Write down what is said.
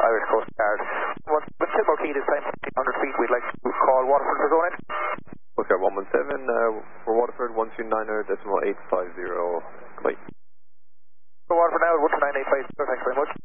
Irish Coast Guard. With Silmore Key this time, 100 feet, we'd like to call Waterford for zone in. Coast Guard 117, for Waterford, 129er.850, goodbye. So Waterford now, 12985, thanks very much.